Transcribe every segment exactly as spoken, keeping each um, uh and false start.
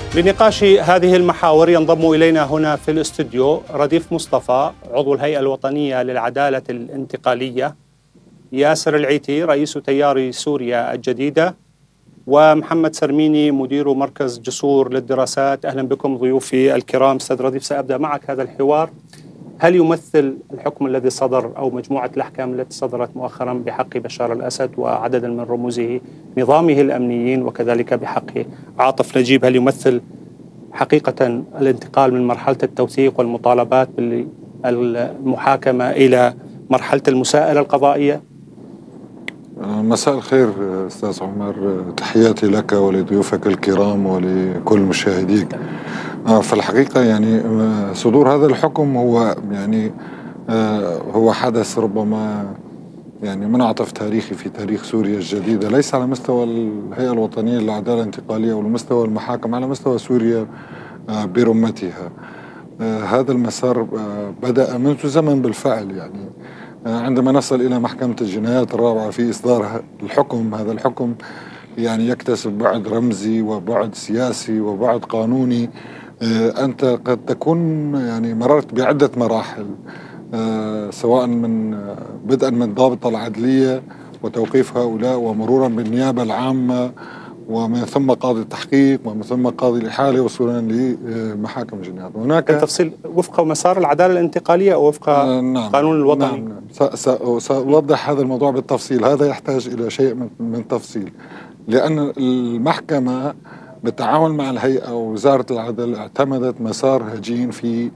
لنقاش هذه المحاور ينضم إلينا هنا في الاستوديو رديف مصطفى عضو الهيئة الوطنية للعدالة الانتقالية، ياسر العيتي رئيس تيار سوريا الجديدة، ومحمد سرميني مدير مركز جسور للدراسات. أهلا بكم ضيوفي الكرام. أستاذ رديف، سأبدأ معك هذا الحوار. هل يمثل الحكم الذي صدر أو مجموعة الأحكام التي صدرت مؤخرا بحق بشار الأسد وعدد من رموزه نظامه الأمنيين وكذلك بحق عاطف نجيب، هل يمثل حقيقة الانتقال من مرحلة التوثيق والمطالبات بالمحاكمة إلى مرحلة المساءلة القضائية؟ مساء الخير أستاذ عمر، تحياتي لك ولضيوفك الكرام ولكل مشاهديك. في الحقيقة يعني صدور هذا الحكم هو يعني هو حدث ربما يعني منعطف تاريخي في تاريخ سوريا الجديدة، ليس على مستوى الهيئة الوطنية للعدالة الانتقالية ولا مستوى المحاكم، على مستوى سوريا برمتها. هذا المسار بدأ منذ زمن بالفعل، يعني عندما نصل إلى محكمة الجنايات الرابعة في إصدار الحكم، هذا الحكم يعني يكتسب بعد رمزي وبعد سياسي وبعد قانوني. أنت قد تكون يعني مررت بعدة مراحل، سواء من بدءا من ضابط العدلية وتوقيف هؤلاء ومرورا بالنيابة العامة ومن ثم قاضي التحقيق ومن ثم قاضي الإحالة وصولا لمحاكم الجنايات. هناك التفصيل وفق مسار العدالة الانتقالية أو وفق آه نعم قانون الوطني؟ نعم نعم سأوضح هذا الموضوع بالتفصيل، هذا يحتاج إلى شيء من, من تفصيل، لأن المحكمة بالتعاون مع الهيئة ووزارة العدل اعتمدت مسار هجين في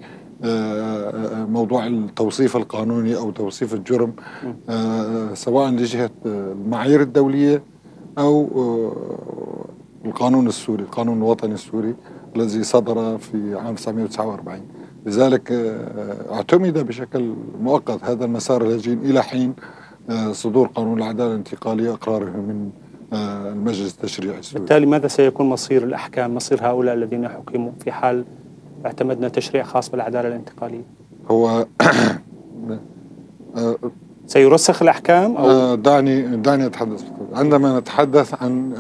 موضوع التوصيف القانوني أو توصيف الجرم، سواء لجهة المعايير الدولية أو القانون السوري، القانون الوطني السوري الذي صدر في عام تسعمائة وتسعة وأربعين. لذلك اعتمد بشكل مؤقت هذا المسار الهجين إلى حين صدور قانون العدالة الانتقالية وإقراره من المجلس التشريعي السوري. بالتالي ماذا سيكون مصير الأحكام، مصير هؤلاء الذين حكموا في حال اعتمدنا تشريع خاص بالعدالة الانتقالية؟ هو سيرسخ الأحكام أو دعني دعني أتحدث. عندما نتحدث عن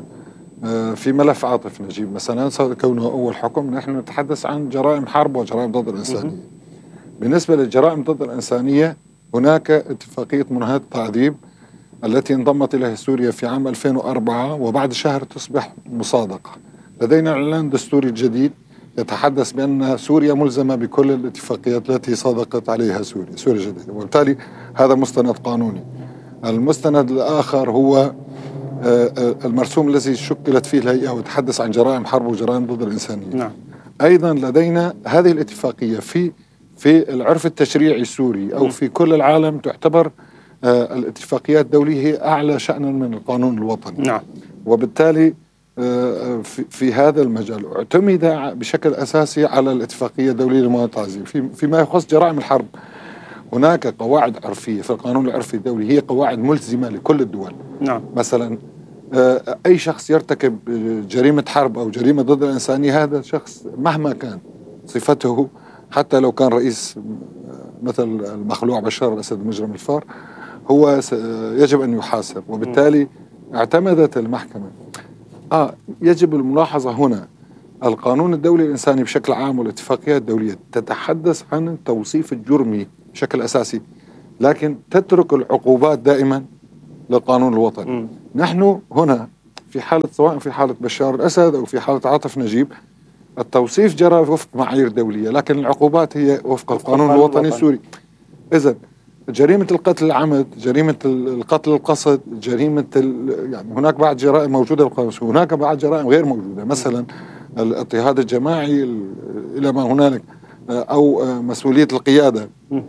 في ملف عاطف نجيب مثلا كونه أول حكم، نحن نتحدث عن جرائم حرب وجرائم ضد الإنسانية. بالنسبة للجرائم ضد الإنسانية هناك اتفاقية مناهضة التعذيب التي انضمت إليها سوريا في عام ألفين وأربعة، وبعد شهر تصبح مصادقة. لدينا إعلان دستوري جديد يتحدث بأن سوريا ملزمة بكل الاتفاقيات التي صادقت عليها سوريا سوريا الجديدة، وبالتالي هذا مستند قانوني. المستند الآخر هو المرسوم الذي شكلت فيه الهيئة ويتحدث عن جرائم حرب وجرائم ضد الإنسانية. نعم. أيضا لدينا هذه الاتفاقية في في العرف التشريعي السوري أو في كل العالم تعتبر الاتفاقيات الدولية هي أعلى شأنا من القانون الوطني. نعم. وبالتالي في, في هذا المجال اعتمد بشكل أساسي على الاتفاقية الدولية لمناهضة التعذيب. في فيما يخص جرائم الحرب هناك قواعد عرفية في القانون العرفي الدولي، هي قواعد ملزمة لكل الدول. نعم. مثلا أي شخص يرتكب جريمة حرب أو جريمة ضد الإنسانية، هذا شخص مهما كان صفته، حتى لو كان رئيس مثل المخلوع بشار الأسد مجرم الفار، هو يجب أن يحاسب. وبالتالي اعتمدت المحكمة آه يجب الملاحظة هنا القانون الدولي الإنساني بشكل عام والاتفاقيات الدولية تتحدث عن التوصيف الجرمي بشكل أساسي، لكن تترك العقوبات دائما للقانون الوطني. م. نحن هنا في حالة، سواء في حالة بشار الأسد أو في حالة عاطف نجيب، التوصيف جرى وفق معايير دولية، لكن العقوبات هي وفق القانون الوطني السوري. إذن جريمة القتل العمد، جريمة القتل القصد، جريمة يعني هناك بعض جرائم موجودة بالقانون، هناك بعض جرائم غير موجودة، مثلا الاضطهاد الجماعي إلى ما هنالك، أو مسؤولية القيادة.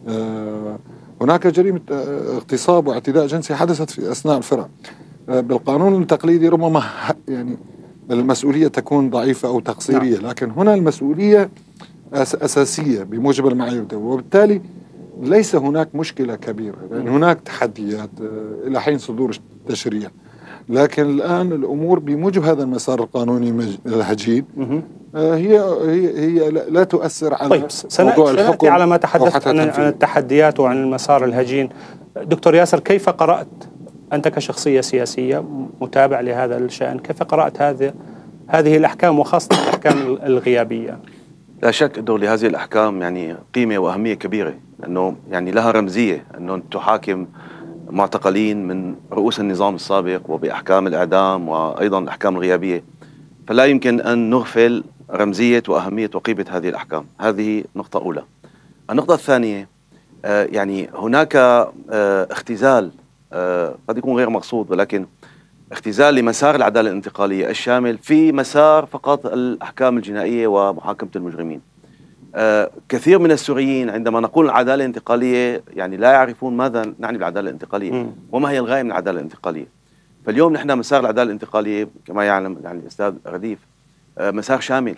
هناك جريمة اغتصاب واعتداء جنسي حدثت في أثناء الفرع. بالقانون التقليدي ربما يعني المسؤولية تكون ضعيفة أو تقصيرية، لكن هنا المسؤولية أساسية بموجب المعايير الدولية، وبالتالي ليس هناك مشكلة كبيرة، لأن هناك تحديات إلى حين صدور التشريع، لكن الآن الأمور بموجب هذا المسار القانوني الهجين هي هي هي لا تؤثر على طيب موضوع الحكم. على ما تحدثت عن التحديات وعن المسار الهجين، دكتور ياسر، كيف قرأت أنت كشخصية سياسية متابع لهذا الشأن، كيف قرأت هذا هذه الأحكام وخاصة الأحكام الغيابية؟ لا شك أنه لهذه الأحكام يعني قيمة وأهمية كبيرة، أنه يعني لها رمزية، أنه تحاكم معتقلين من رؤوس النظام السابق وبأحكام الإعدام وأيضا الأحكام الغيابية، فلا يمكن أن نغفل رمزية وأهمية وقيمة هذه الأحكام. هذه نقطة أولى. النقطة الثانية، آه يعني هناك آه اختزال آه قد يكون غير مقصود، ولكن اختزال لمسار العدالة الانتقالية الشامل في مسار فقط الأحكام الجنائية ومحاكمة المجرمين. آه كثير من السوريين عندما نقول العدالة الانتقالية يعني لا يعرفون ماذا نعني بالعدالة الانتقالية وما هي الغاية من العدالة الانتقالية. فاليوم نحن مسار العدالة الانتقالية كما يعلم يعني الأستاذ رديف آه مسار شامل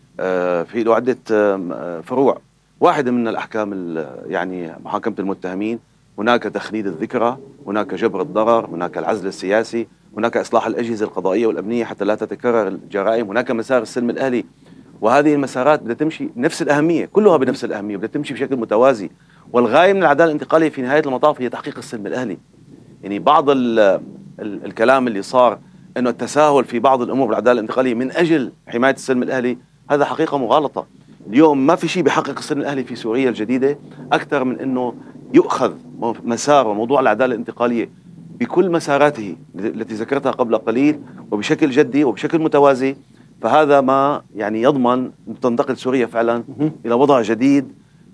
آه في له عدة آه فروع. واحدة من الأحكام يعني محاكمة المتهمين، هناك تخليد الذكرى، هناك جبر الضرر، هناك العزل السياسي، هناك إصلاح الأجهزة القضائية والأمنية حتى لا تتكرر الجرائم، هناك مسار السلم الأهلي. وهذه المسارات بدها تمشي بنفس الأهمية، كلها بنفس الأهمية، بدها تمشي بشكل متوازي. والغاية من العدالة الانتقالية في نهاية المطاف هي تحقيق السلم الأهلي. يعني بعض ال ال الكلام اللي صار إنه التساهل في بعض الأمور بالعدالة الانتقالية من أجل حماية السلم الأهلي، هذا حقيقة مغالطة. اليوم ما في شيء بيحقق السلم الأهلي في سوريا الجديدة أكثر من إنه يؤخذ مسار وموضوع العدالة الانتقالية بكل مساراته التي ذكرتها قبل قليل وبشكل جدي وبشكل متوازي. فهذا ما يعني يضمن أن تنتقل سوريا فعلا إلى وضع جديد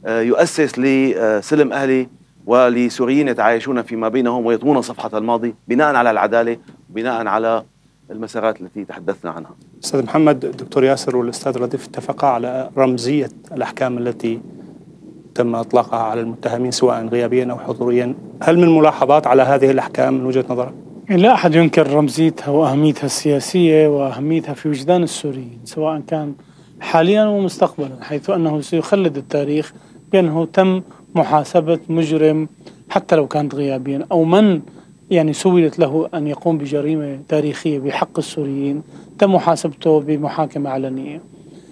يؤسس لسلم أهلي ولسوريين يتعايشون فيما بينهم ويطمون صفحة الماضي بناء على العدالة وبناء على المسارات التي تحدثنا عنها. أستاذ محمد، الدكتور ياسر والأستاذ رديف اتفقا على رمزية الأحكام التي تم إطلاقها على المتهمين سواء غيابيا أو حضوريا. هل من ملاحظات على هذه الأحكام من وجهة نظرك؟ لا أحد ينكر رمزيتها وأهميتها السياسية وأهميتها في وجدان السوريين سواء كان حاليا ومستقبلا، حيث أنه سيخلد التاريخ بأنه تم محاسبة مجرم حتى لو كانت غيابيا أو من يعني سولت له أن يقوم بجريمة تاريخية بحق السوريين تم محاسبته بمحاكمة علنية.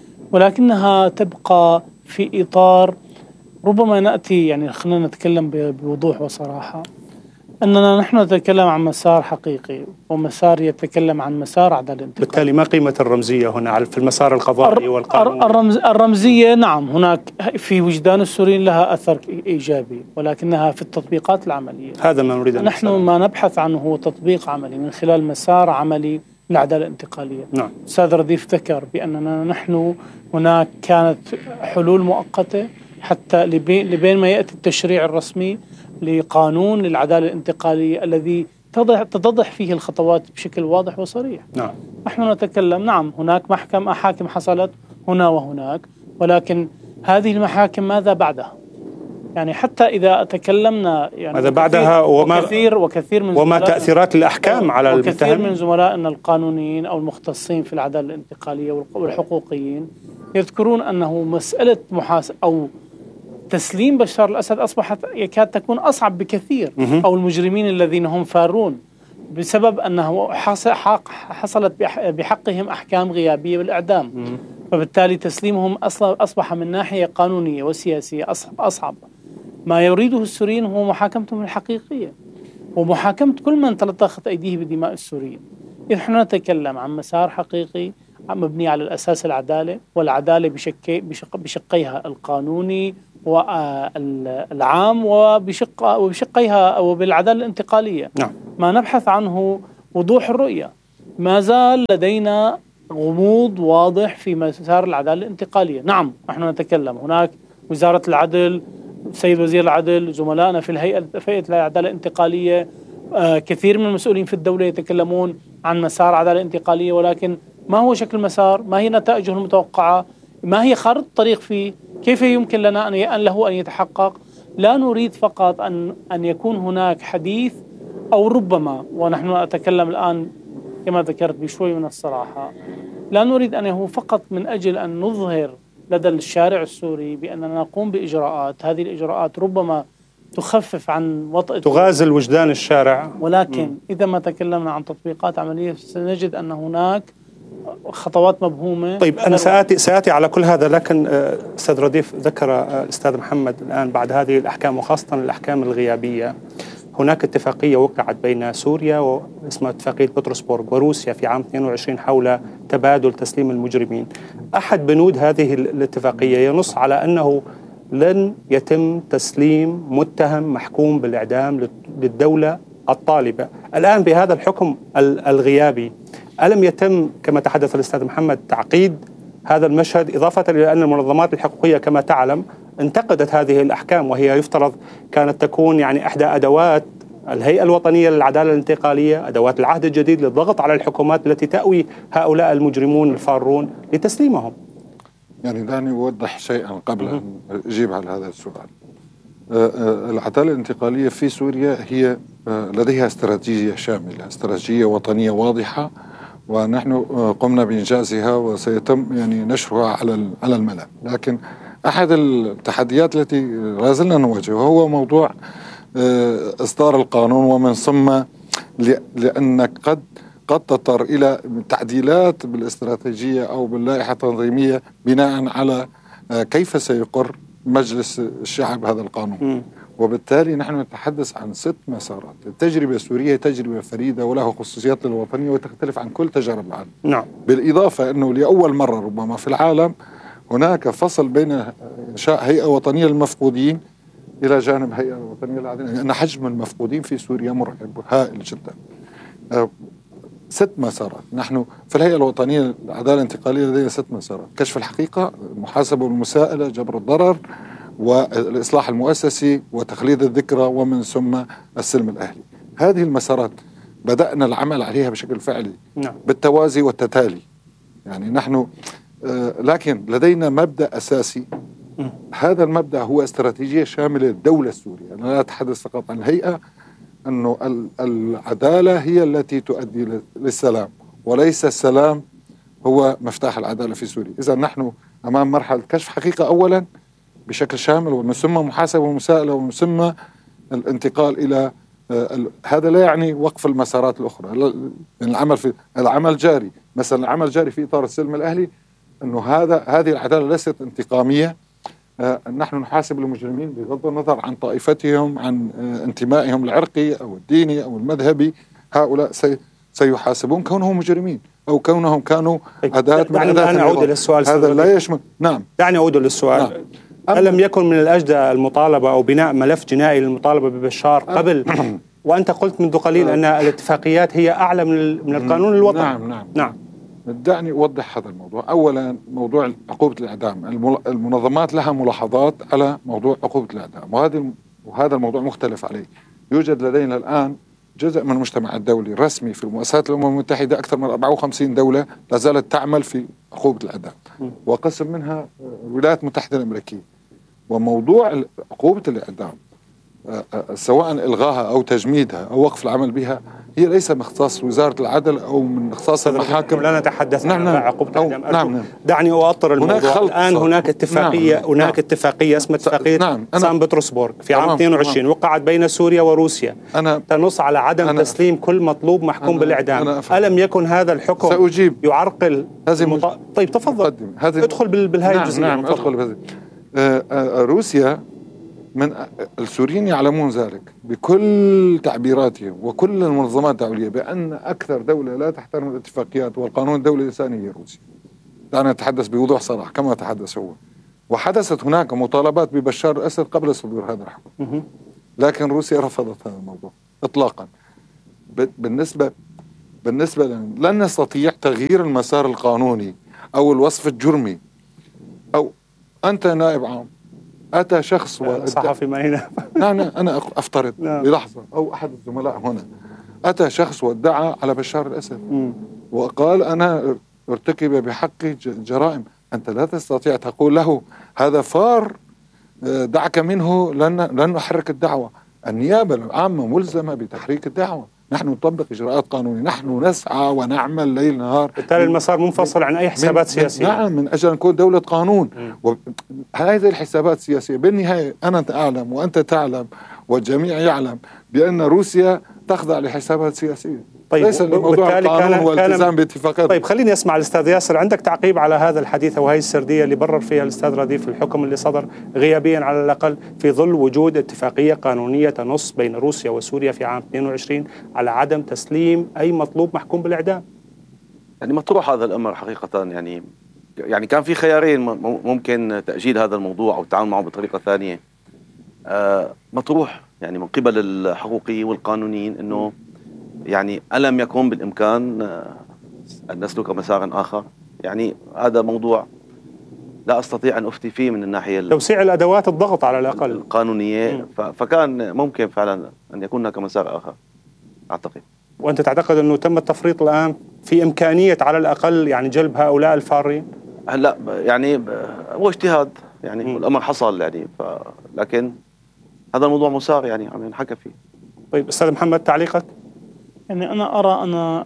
ولكنها تبقى في إطار ربما نأتي يعني خلينا نتكلم بوضوح وصراحة أننا نحن نتكلم عن مسار حقيقي ومسار يتكلم عن مسار عدالة انتقالية. بالتالي ما قيمة الرمزية هنا في المسار القضائي والقانوني؟ الرمز الرمزية نعم هناك في وجدان السوريين لها أثر إيجابي، ولكنها في التطبيقات العملية هذا ما نريد أن نحن نسأل. ما نبحث عنه هو تطبيق عملي من خلال مسار عملي للعدالة الانتقالية. نعم. أستاذ رديف ذكر بأننا نحن هناك كانت حلول مؤقتة حتى لبين ما يأتي التشريع الرسمي لقانون للعدالة الانتقالية الذي تتضح فيه الخطوات بشكل واضح وصريح. نعم. نحن نتكلم نعم هناك محكمة محاكم حصلت هنا وهناك، ولكن هذه المحاكم ماذا بعدها؟ يعني حتى إذا تكلمنا يعني ماذا بعدها وما وكثير وكثير من وما تأثيرات الأحكام على المتهم. وكثير من زملائنا القانونيين أو المختصين في العدالة الانتقالية والحقوقيين يذكرون أنه مسألة محاس أو تسليم بشار الأسد أصبحت يكاد تكون أصعب بكثير، أو المجرمين الذين هم فارون بسبب أنه حصلت بحقهم أحكام غيابية بالإعدام. فبالتالي تسليمهم أصبح من ناحية قانونية وسياسية أصعب. ما يريده السوريين هو محاكمتهم الحقيقية ومحاكمة كل من تلطخت أيديه بدماء السوريين. نحن نتكلم عن مسار حقيقي مبني على الأساس العدالة، والعدالة بشكي بشق بشقيها القانوني والعام وبشق وبشقيها وبالعدالة الانتقالية. نعم. ما نبحث عنه وضوح الرؤية. ما زال لدينا غموض واضح في مسار العدالة الانتقالية. نعم نحن نتكلم هناك وزارة العدل، سيد وزير العدل، زملائنا في الهيئة فئة العدالة الانتقالية، آه كثير من المسؤولين في الدولة يتكلمون عن مسار عدالة انتقالية، ولكن ما هو شكل المسار؟ ما هي نتائجه المتوقعة؟ ما هي خارطة الطريق فيه؟ كيف يمكن لنا أن له أن يتحقق؟ لا نريد فقط أن أن يكون هناك حديث أو ربما، ونحن نتكلم الآن كما ذكرت بشوي من الصراحة، لا نريد أن هو فقط من أجل أن نظهر لدى الشارع السوري بأننا نقوم بإجراءات، هذه الإجراءات ربما تخفف عن وطأة تغازل وجدان الشارع. ولكن م. إذا ما تكلمنا عن تطبيقات عملية سنجد أن هناك خطوات مبهومة. طيب أنا سآتي سآتي على كل هذا، لكن أستاذ رديف ذكر الأستاذ محمد الآن بعد هذه الأحكام وخاصة الأحكام الغيابية هناك اتفاقية وقعت بين سوريا واسمها اتفاقية بطرسبورغ وروسيا في عام اثنين وعشرين حول تبادل تسليم المجرمين. أحد بنود هذه الاتفاقية ينص على أنه لن يتم تسليم متهم محكوم بالإعدام للدولة الطالبة. الآن بهذا الحكم الغيابي ألم يتم كما تحدث الأستاذ محمد تعقيد هذا المشهد، إضافة إلى أن المنظمات الحقوقية كما تعلم انتقدت هذه الأحكام، وهي يفترض كانت تكون يعني إحدى أدوات الهيئة الوطنية للعدالة الانتقالية، أدوات العهد الجديد للضغط على الحكومات التي تأوي هؤلاء المجرمون الفارون لتسليمهم. يعني دعني أوضح شيئا قبل أن أجيب على هذا السؤال. العدالة الانتقالية في سوريا هي لديها استراتيجية شاملة، استراتيجية وطنية واضحة، ونحن قمنا بإنجازها وسيتم يعني نشرها على على الملأ. لكن أحد التحديات التي لا زلنا نواجهها هو موضوع إصدار القانون، ومن ثم لأنك قد قد تضطر إلى تعديلات بالاستراتيجية أو باللائحة التنظيمية بناء على كيف سيقر مجلس الشعب هذا القانون. وبالتالي نحن نتحدث عن ست مسارات. التجربة السورية تجربة فريدة ولها خصوصيات الوطنية وتختلف عن كل تجارب العالم. نعم. بالإضافة أنه لأول مرة ربما في العالم هناك فصل بين إنشاء هيئة وطنية للمفقودين إلى جانب هيئة وطنية للعدالة، لأن حجم المفقودين في سوريا مرعب هائل جدا. ست مسارات. نحن في الهيئة الوطنية للعدالة الانتقالية لدينا ست مسارات: كشف الحقيقة، المحاسبة والمساءلة، جبر الضرر، والإصلاح المؤسسي، وتخليد الذكرى، ومن ثم السلم الأهلي. هذه المسارات بدأنا العمل عليها بشكل فعلي نعم. بالتوازي والتتالي. يعني نحن آه لكن لدينا مبدأ أساسي. م. هذا المبدأ هو استراتيجية شاملة للدولة السورية. أنا لا أتحدث فقط عن الهيئة، أنه العدالة هي التي تؤدي للسلام، وليس السلام هو مفتاح العدالة في سوريا. إذا نحن أمام مرحلة كشف حقيقة أولا بشكل شامل، ومن ثم محاسبة ومساءلة، ومن ثم الانتقال إلى هذا. لا يعني وقف المسارات الأخرى، العمل في العمل جاري. مثلا العمل جاري في إطار السلم الأهلي، أنه هذا هذه العدالة ليست انتقامية. نحن نحاسب المجرمين بغض النظر عن طائفتهم، عن انتمائهم العرقي أو الديني أو المذهبي. هؤلاء سي سيحاسبون كونهم مجرمين أو كونهم كانوا أداة من أداة النظام. هذا لا يشمل. نعم. دعني أعود للسؤال. نعم. ألم يكن من الأجدى المطالبة أو بناء ملف جنائي للمطالبة ببشار قبل؟ وأنت قلت منذ قليل أن الاتفاقيات هي أعلى من من القانون الوطني. نعم نعم نعم. دعني أوضح هذا الموضوع. أولا موضوع عقوبة الإعدام، المنظمات لها ملاحظات على موضوع عقوبة الإعدام، وهذا وهذا الموضوع مختلف عليه. يوجد لدينا الآن جزء من المجتمع الدولي رسمي في مؤسسات الأمم المتحدة، أكثر من أربعة وخمسين دولة لا زالت تعمل في عقوبة الإعدام، وقسم منها الولايات المتحدة الأمريكية. وموضوع عقوبة الإعدام سواء إلغاها أو تجميدها أو وقف العمل بها هي ليس من اختصاص وزارة العدل أو من اختصاص المحاكم. لا نتحدث نعم عن عقوبة الإعدام. نعم نعم. دعني أؤطر الموضوع. الآن هناك اتفاقية نعم. هناك نعم. اتفاقية اسمها اتفاقية نعم. سان بطرسبورغ في عام اثنين وعشرين نعم. وقعت بين سوريا وروسيا، أنا تنص على عدم أنا تسليم كل مطلوب محكوم أنا بالإعدام. أنا ألم يكن هذا الحكم سأجيب. يعرقل المط... طيب تفضل ادخل بالهاي نعم الجزئية. نعم ادخل بهذه. آه آه روسيا من السوريين يعلمون ذلك بكل تعبيراتهم، وكل المنظمات الدولية، بأن أكثر دولة لا تحترم الاتفاقيات والقانون الدولي الإنساني هي روسيا. دعنا نتحدث بوضوح صراحة كما تحدث هو. وحدثت هناك مطالبات ببشار الأسد قبل صدور هذا الحكم، لكن روسيا رفضت هذا الموضوع إطلاقا. بالنسبة بالنسبة لنا لن نستطيع تغيير المسار القانوني أو الوصف الجرمي. أو أنت نائب عام، أتى شخص صحفي ما هنا نعم أنا أفترض للحظة، أو أحد الزملاء هنا، أتى شخص وادعى على بشار الأسد م. وقال أنا ارتكب بحقي جرائم. أنت لا تستطيع تقول له هذا فار دعك منه، لن لن نحرك الدعوة. النيابة العامة ملزمة بتحريك الدعوة. نحن نطبق إجراءات قانونية، نحن نسعى ونعمل ليل نهار. بالتالي المسار منفصل عن أي حسابات من سياسية. نعم، من أجل أن نكون دولة قانون. وهذه الحسابات السياسية بالنهاية أنا أعلم وأنت تعلم والجميع يعلم بأن روسيا تخضع لحسابات سياسية. طيب ليس الموضوع القانون والالتزام باتفاقات. طيب خليني اسمع الاستاذ ياسر، عندك تعقيب على هذا الحديث وهي السرديه اللي برر فيها الاستاذ رديف الحكم اللي صدر غيابيا على الاقل في ظل وجود اتفاقيه قانونيه تنص بين روسيا وسوريا في عام اثنين وعشرين على عدم تسليم اي مطلوب محكوم بالاعدام؟ يعني مطروح هذا الامر حقيقه، يعني يعني كان في خيارين، ممكن تاجيل هذا الموضوع او التعامل معه بطريقه ثانيه. آه مطروح يعني من قبل الحقوقيين والقانونيين انه يعني ألم يكن بالإمكان أن نسلك مسارا آخر؟ يعني هذا موضوع لا أستطيع أن أفتي فيه من الناحية توسيع الأدوات الضغط على الأقل القانونية، فكان ممكن فعلا أن يكون هناك مسار آخر أعتقد. وأنت تعتقد أنه تم التفريط الآن في إمكانية على الأقل يعني جلب هؤلاء الفارين؟ هلا يعني هو اجتهاد يعني الأمر حصل يعني، لكن هذا الموضوع مسار يعني عم ينحكى فيه. طيب أستاذ محمد تعليقك؟ يعني أنا أرى أنا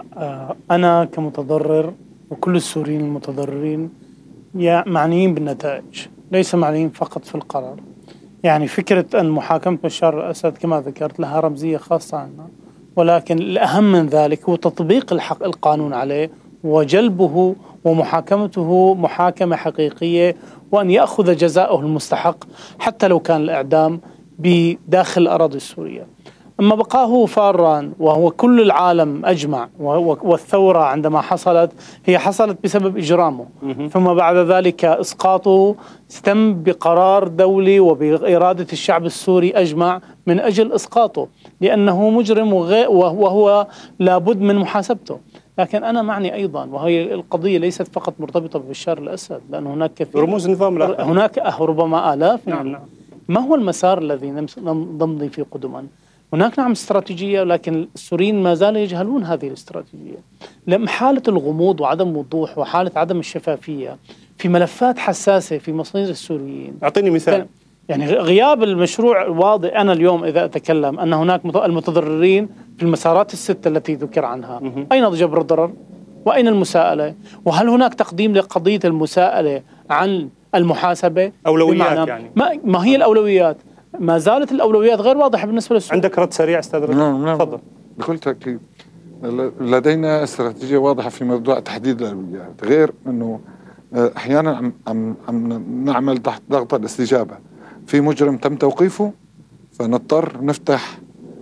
أنا كمتضرر وكل السوريين المتضررين معنيين بالنتائج، ليس معنيين فقط في القرار. يعني فكرة أن محاكمة بشار الأسد كما ذكرت لها رمزية خاصة عنا، ولكن الأهم من ذلك هو تطبيق الحق القانون عليه وجلبه ومحاكمته محاكمة حقيقية، وأن يأخذ جزاءه المستحق حتى لو كان الإعدام بداخل الأراضي السورية. أما بقاه فارا وهو كل العالم أجمع، والثورة عندما حصلت هي حصلت بسبب إجرامه، ثم بعد ذلك إسقاطه تم بقرار دولي وبإرادة الشعب السوري أجمع من أجل إسقاطه لأنه مجرم وهو لابد من محاسبته. لكن أنا معني أيضا، وهي القضية ليست فقط مرتبطة ببشار الأسد، لأن هناك كثير رموز نظام لا. هناك ربما آلاف. نعم نعم. ما هو المسار الذي نمضي فيه قدما؟ هناك نعم استراتيجية، لكن السوريين ما زالوا يجهلون هذه الاستراتيجية. لما حالة الغموض وعدم وضوح وحالة عدم الشفافية في ملفات حساسة في مصير السوريين. أعطيني مثال. يعني غياب المشروع واضح. أنا اليوم إذا أتكلم أن هناك المتضررين في المسارات الستة التي ذكر عنها، أين جبر الضرر؟ وأين المساءلة؟ وهل هناك تقديم لقضية المساءلة عن المحاسبة؟ أولويات يعني ما, ما هي الأولويات؟ ما زالت الأولويات غير واضحة بالنسبة للسوريين. عندك رد سريع أستاذ رد؟ نعم نعم تفضل. بكل تأكيد لدينا استراتيجية واضحة في موضوع تحديد الأولويات، غير أنه أحيانا عم, عم, عم نعمل تحت ضغط الاستجابة. في مجرم تم توقيفه فنضطر نفتح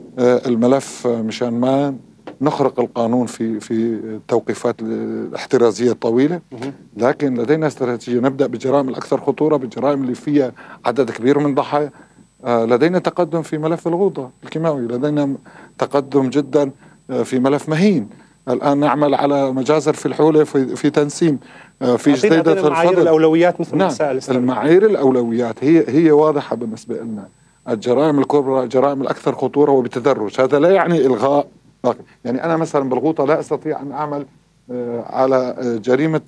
الملف مشان ما نخرق القانون في في التوقيفات الاحترازية الطويلة. لكن لدينا استراتيجية نبدأ بالجرائم الأكثر خطورة، بالجرائم اللي فيها عدد كبير من ضحايا. لدينا تقدم في ملف الغوطة الكيماوي، لدينا تقدم جدا في ملف مهين. الآن نعمل على مجازر في الحولة في, في تنسيم في جديدة الفضل. معايير الأولويات مثل نعم. المعايير الأولويات هي هي واضحة بالنسبة لنا. الجرائم الكبرى، الجرائم الأكثر خطورة وبتدرج. هذا لا يعني إلغاء. يعني أنا مثلا بالغوطة لا أستطيع أن أعمل على جريمة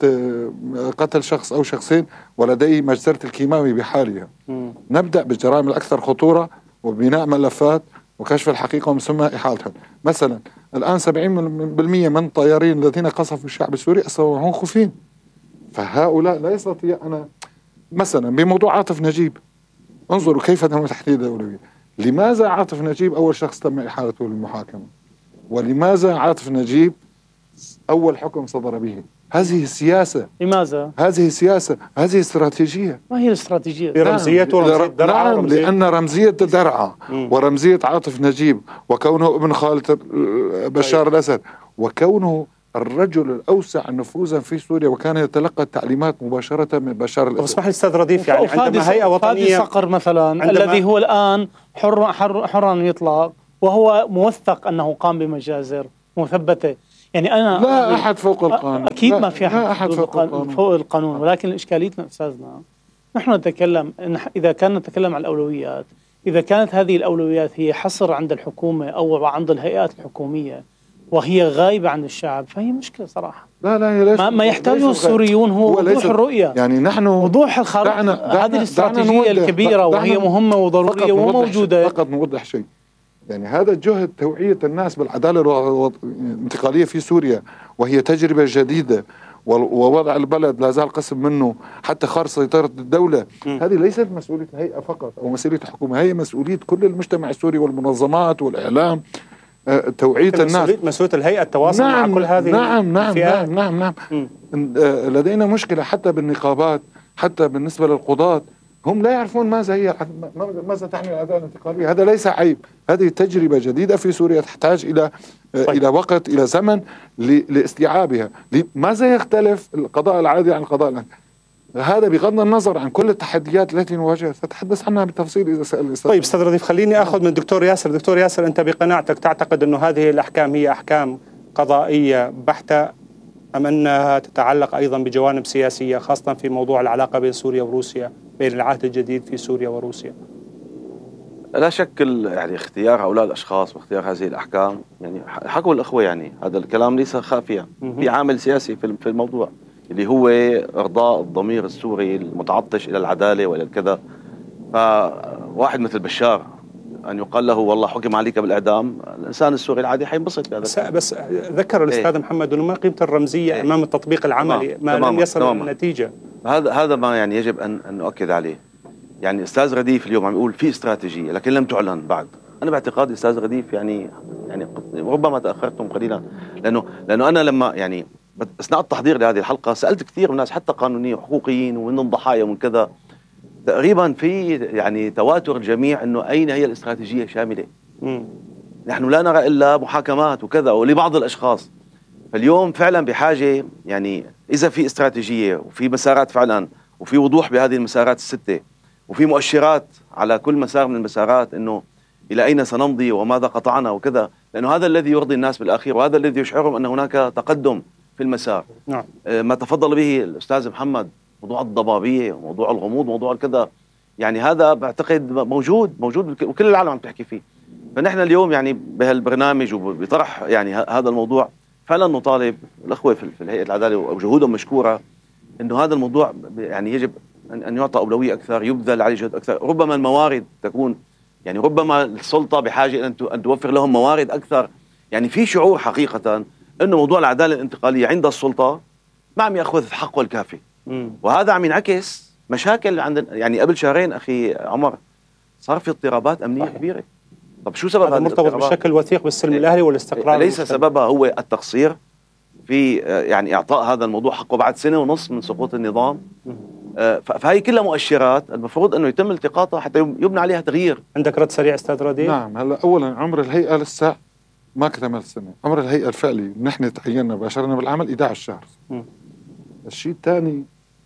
قتل شخص أو شخصين ولدي مجزرة الكيماوي بحالها. م. نبدأ بالجرائم الأكثر خطورة وبناء ملفات وكشف الحقيقة ومن ثم إحالتها. مثلا الآن سبعين بالمئة من الطيارين الذين قصفوا الشعب السوري أصبحوا خفين. فهؤلاء لا يستطيع أنا مثلا بموضوع عاطف نجيب، انظروا كيف تم تحديد الأولوية. لماذا عاطف نجيب أول شخص تم إحالته للمحاكمة؟ ولماذا عاطف نجيب أول حكم صدر به؟ هذه السياسة. لماذا؟ هذه سياسة، هذه استراتيجية. ما هي الاستراتيجية؟ برمزيته ورمزية درعا. نعم، لأن رمزية درعا ورمزية عاطف نجيب وكونه ابن خالة بشار طيب. الأسد وكونه الرجل الأوسع نفوذا في سوريا وكان يتلقى التعليمات مباشرة من بشار الأسد. اسمح لي أستاذ رديف، يعني عندما هيئة وطنية صقر مثلا الذي هو الآن حر حر حرا يطلق وهو موثق أنه قام بمجازر مثبتة. يعني أنا لا أحد فوق القانون. أكيد ما في أحد, أحد فوق القانون. فوق القانون، ولكن إشكاليتنا أستاذنا نحن نتكلم إن إذا كان نتكلم عن الأولويات، إذا كانت هذه الأولويات هي حصر عند الحكومة أو عند الهيئات الحكومية وهي غايبة عن الشعب فهي مشكلة صراحة. لا لا ليش ما, ما يحتاجه السوريون هو وضوح الرؤية، يعني نحن وضوح الخارطة. هذه الاستراتيجية الكبيرة وهي مهمة وضرورية وموجودة. فقط نوضح شيء، يعني هذا الجهد توعية الناس بالعدالة الانتقالية في سوريا وهي تجربة جديدة ووضع البلد لا زال قسم منه حتى خارج سيطرة الدولة. م. هذه ليست مسؤولية الهيئة فقط أو مسؤولية الحكومة، هي مسؤولية كل المجتمع السوري والمنظمات والإعلام. توعية الناس. مسؤولية الهيئة التواصل نعم مع كل هذه نعم نعم الفئات. نعم نعم نعم لدينا مشكلة حتى بالنقابات، حتى بالنسبة للقضاة هم لا يعرفون ماذا هي ماذا تعني العدالة الانتقالية. هذا ليس عيب، هذه تجربة جديدة في سوريا تحتاج إلى طيب. إلى وقت، إلى زمن لاستيعابها. ماذا يختلف القضاء العادي عن القضاء الانتقالي؟ هذا بغض النظر عن كل التحديات التي نواجهها، سأتحدث عنها بالتفصيل إذا سأل الأستاذ. طيب أستاذ رديف، خليني أخذ من دكتور ياسر. دكتور ياسر، أنت بقناعتك تعتقد أنه هذه الأحكام هي أحكام قضائية بحتة أم أنها تتعلق أيضا بجوانب سياسية، خاصة في موضوع العلاقة بين سوريا وروسيا، بين العهد الجديد في سوريا وروسيا؟ لا شك يعني اختيار هؤلاء الأشخاص واختيار هذه الأحكام، يعني حكوا الأخوة، يعني هذا الكلام ليس خافيا، في عامل سياسي في الموضوع اللي هو إرضاء الضمير السوري المتعطش إلى العدالة وإلى الكذا. فواحد مثل بشار أن يقال له والله حكم عليك بالإعدام، الإنسان السوري العادي حينبسط بهذا. بس, بس ذكر الأستاذ إيه؟ محمد أنه ما قيمة الرمزية إيه؟ أمام التطبيق العملي ما لم يصل إلى النتيجة. هذا هذا ما يعني يجب أن أن نؤكد عليه. يعني أستاذ رديف اليوم عم يقول في استراتيجية لكن لم تعلن بعد. أنا باعتقادي أستاذ رديف يعني يعني ربما تأخرتم قليلا، لأنه لأنه أنا لما يعني أثناء التحضير لهذه الحلقة سألت كثير من الناس حتى قانونيين وحقوقيين ومن ضحايا ومن كذا، تقريبا في يعني تواتر الجميع انه اين هي الاستراتيجيه الشامله. مم. نحن لا نرى الا محاكمات وكذا ولبعض الاشخاص. فاليوم فعلا بحاجه، يعني اذا في استراتيجيه وفي مسارات فعلا وفي وضوح بهذه المسارات السته وفي مؤشرات على كل مسار من المسارات انه الى اين سنمضي وماذا قطعنا وكذا، لانه هذا الذي يرضي الناس بالاخير وهذا الذي يشعرهم ان هناك تقدم في المسار. نعم. ما تفضل به الاستاذ محمد، موضوع الضبابية وموضوع الغموض وموضوع الكذا، يعني هذا بعتقد موجود موجود وكل العالم عم تحكي فيه. فنحن اليوم يعني بهالبرنامج وبطرح يعني هذا الموضوع فعلا نطالب الأخوة في الهيئة العدالة وجهودهم مشكورة انه هذا الموضوع يعني يجب ان يعطى أولوية اكثر، يبذل عليه جهد اكثر. ربما الموارد تكون يعني ربما السلطة بحاجة ان توفر لهم موارد اكثر. يعني في شعور حقيقة انه موضوع العدالة الانتقالية عند السلطة ما عم ياخذ حقه الكافي. مم. وهذا عم ينعكس مشاكل عند يعني قبل شهرين اخي عمر صار في اضطرابات امنيه صحيح. كبيره. طب شو سبب هذا؟ مرتبط بشكل وثيق بالسلم الاهلي والاستقرار. ليس سببها هو التقصير في يعني اعطاء هذا الموضوع حقه بعد سنه ونص من سقوط النظام. فهي كلها مؤشرات المفروض انه يتم التقاطها حتى يبنى عليها تغيير. عندك رد سريع استاذ رديف؟ نعم. هلا اولا عمر الهيئه لسه ما كتمل سنه، عمر الهيئه الفعلي نحن تعيننا باشرنا بالعمل إحدى عشر شهر. م. الشيء الثاني